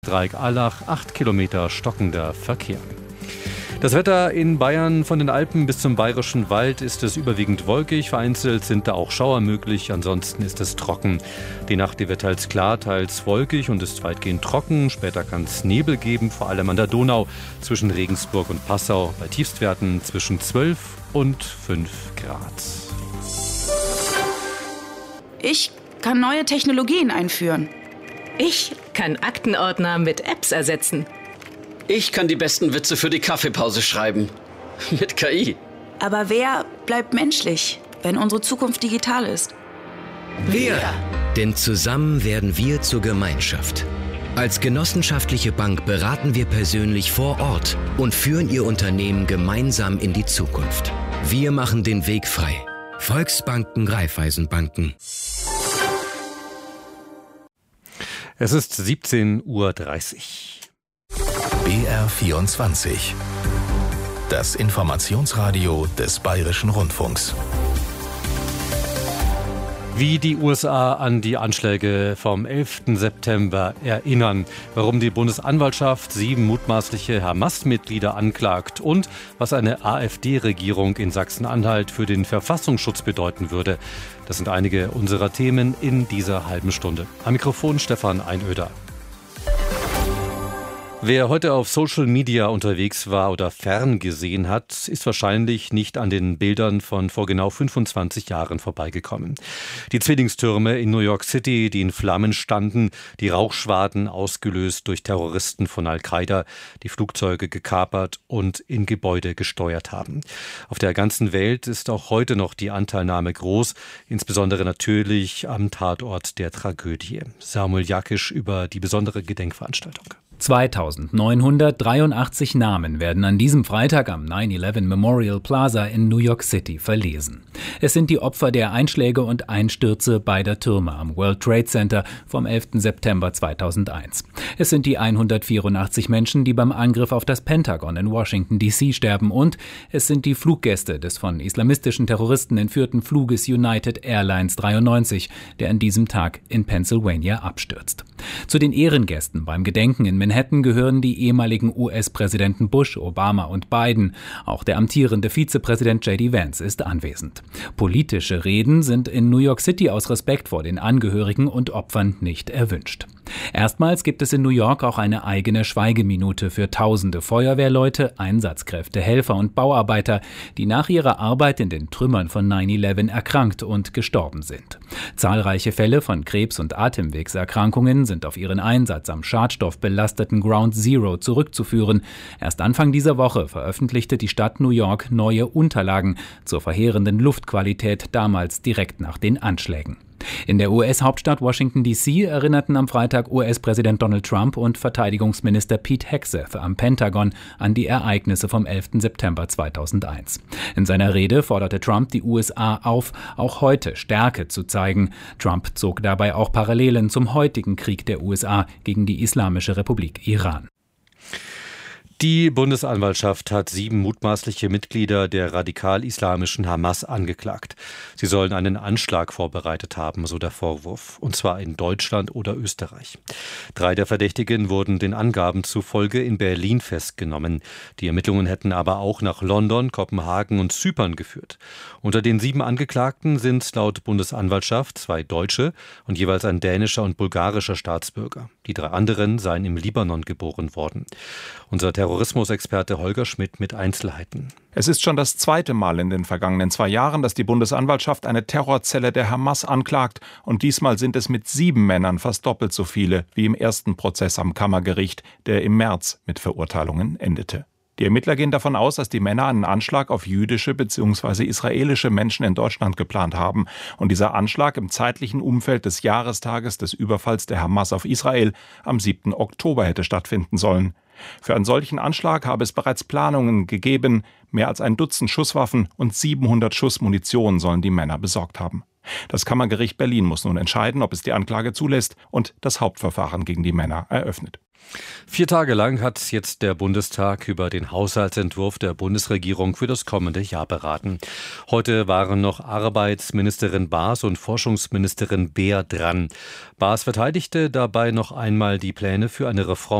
Dreieck-Allach, 8 Kilometer stockender Verkehr. Das Wetter in Bayern von den Alpen bis zum Bayerischen Wald ist es überwiegend wolkig. Vereinzelt sind da auch Schauer möglich, ansonsten ist es trocken. Die Nacht, die wird teils klar, teils wolkig und ist weitgehend trocken. Später kann es Nebel geben, vor allem an der Donau zwischen Regensburg und Passau. Bei Tiefstwerten zwischen 12 und 5 Grad. Ich kann neue Technologien einführen. Ich kann Aktenordner mit Apps ersetzen. Ich kann die besten Witze für die Kaffeepause schreiben. Mit KI. Aber wer bleibt menschlich, wenn unsere Zukunft digital ist? Wir! Denn zusammen werden wir zur Gemeinschaft. Als genossenschaftliche Bank beraten wir persönlich vor Ort und führen Ihr Unternehmen gemeinsam in die Zukunft. Wir machen den Weg frei. Volksbanken, Raiffeisenbanken. Es ist 17:30 Uhr. BR24. Das Informationsradio des Bayerischen Rundfunks. Wie die USA an die Anschläge vom 11. September erinnern, warum die Bundesanwaltschaft 7 mutmaßliche Hamas-Mitglieder anklagt und was eine AfD-Regierung in Sachsen-Anhalt für den Verfassungsschutz bedeuten würde. Das sind einige unserer Themen in dieser halben Stunde. Am Mikrofon Stefan Einöder. Wer heute auf Social Media unterwegs war oder ferngesehen hat, ist wahrscheinlich nicht an den Bildern von vor genau 25 Jahren vorbeigekommen. Die Zwillingstürme in New York City, die in Flammen standen, die Rauchschwaden ausgelöst durch Terroristen von Al-Qaida, die Flugzeuge gekapert und in Gebäude gesteuert haben. Auf der ganzen Welt ist auch heute noch die Anteilnahme groß, insbesondere natürlich am Tatort der Tragödie. Samuel Jakisch über die besondere Gedenkveranstaltung. 2983 Namen werden an diesem Freitag am 9/11 Memorial Plaza in New York City verlesen. Es sind die Opfer der Einschläge und Einstürze beider Türme am World Trade Center vom 11. September 2001. Es sind die 184 Menschen, die beim Angriff auf das Pentagon in Washington D.C. sterben, und es sind die Fluggäste des von islamistischen Terroristen entführten Fluges United Airlines 93, der an diesem Tag in Pennsylvania abstürzt. Zu den Ehrengästen beim Gedenken in Manhattan gehören die ehemaligen US-Präsidenten Bush, Obama und Biden. Auch der amtierende Vizepräsident J.D. Vance ist anwesend. Politische Reden sind in New York City aus Respekt vor den Angehörigen und Opfern nicht erwünscht. Erstmals gibt es in New York auch eine eigene Schweigeminute für tausende Feuerwehrleute, Einsatzkräfte, Helfer und Bauarbeiter, die nach ihrer Arbeit in den Trümmern von 9/11 erkrankt und gestorben sind. Zahlreiche Fälle von Krebs- und Atemwegserkrankungen sind auf ihren Einsatz am schadstoffbelasteten Ground Zero zurückzuführen. Erst Anfang dieser Woche veröffentlichte die Stadt New York neue Unterlagen zur verheerenden Luftqualität damals direkt nach den Anschlägen. In der US-Hauptstadt Washington D.C. erinnerten am Freitag US-Präsident Donald Trump und Verteidigungsminister Pete Hegseth am Pentagon an die Ereignisse vom 11. September 2001. In seiner Rede forderte Trump die USA auf, auch heute Stärke zu zeigen. Trump zog dabei auch Parallelen zum heutigen Krieg der USA gegen die Islamische Republik Iran. Die Bundesanwaltschaft hat 7 mutmaßliche Mitglieder der radikal-islamischen Hamas angeklagt. Sie sollen einen Anschlag vorbereitet haben, so der Vorwurf, und zwar in Deutschland oder Österreich. 3 der Verdächtigen wurden den Angaben zufolge in Berlin festgenommen. Die Ermittlungen hätten aber auch nach London, Kopenhagen und Zypern geführt. Unter den 7 Angeklagten sind laut Bundesanwaltschaft 2 Deutsche und jeweils ein dänischer und bulgarischer Staatsbürger. Die 3 anderen seien im Libanon geboren worden. Unser Terrorismusexperte Holger Schmidt mit Einzelheiten. Es ist schon das 2. Mal in den vergangenen 2 Jahren, dass die Bundesanwaltschaft eine Terrorzelle der Hamas anklagt. Und diesmal sind es mit 7 Männern fast doppelt so viele wie im ersten Prozess am Kammergericht, der im März mit Verurteilungen endete. Die Ermittler gehen davon aus, dass die Männer einen Anschlag auf jüdische bzw. israelische Menschen in Deutschland geplant haben. Und dieser Anschlag im zeitlichen Umfeld des Jahrestages des Überfalls der Hamas auf Israel am 7. Oktober hätte stattfinden sollen. Für einen solchen Anschlag habe es bereits Planungen gegeben. Mehr als ein Dutzend Schusswaffen und 700 Schuss Munition sollen die Männer besorgt haben. Das Kammergericht Berlin muss nun entscheiden, ob es die Anklage zulässt und das Hauptverfahren gegen die Männer eröffnet. 4 Tage lang hat jetzt der Bundestag über den Haushaltsentwurf der Bundesregierung für das kommende Jahr beraten. Heute waren noch Arbeitsministerin Baas und Forschungsministerin Beer dran. Baas verteidigte dabei noch einmal die Pläne für eine Reform